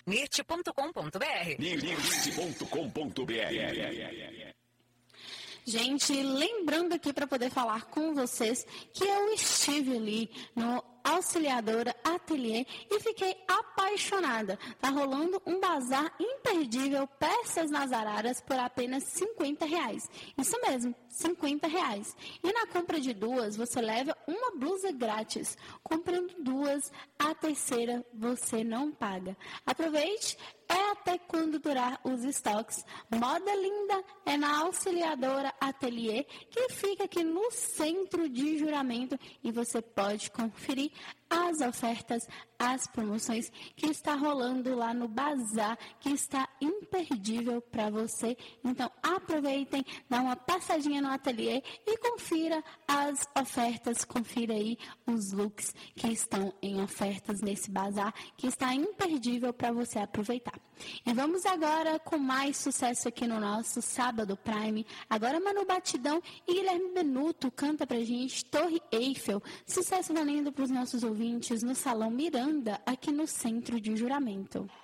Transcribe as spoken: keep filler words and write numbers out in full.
mirte ponto com ponto br. mirte ponto com ponto br. Gente, lembrando aqui para poder falar com vocês que eu estive ali no Auxiliadora Ateliê e fiquei apaixonada. Tá rolando um bazar imperdível, peças nas araras por apenas cinquenta reais. Isso mesmo, cinquenta reais. E na compra de duas, você leva uma blusa grátis. Comprando duas, a terceira você não paga. Aproveite, é até quando durar os estoques. Moda linda é na Auxiliadora Ateliê, que fica aqui no centro de Juramento, e você pode conferir as ofertas, as promoções que está rolando lá no bazar, que está imperdível para você. Então aproveitem, dá uma passadinha no ateliê e confira as ofertas, confira aí os looks que estão em ofertas nesse bazar, que está imperdível para você aproveitar. E vamos agora com mais sucesso aqui no nosso Sábado Prime. Agora Manu Batidão e Guilherme Benuto canta pra gente Torre Eiffel, sucesso valendo para os nossos ouvintes no Salão Miranda, aqui no centro de Juramento.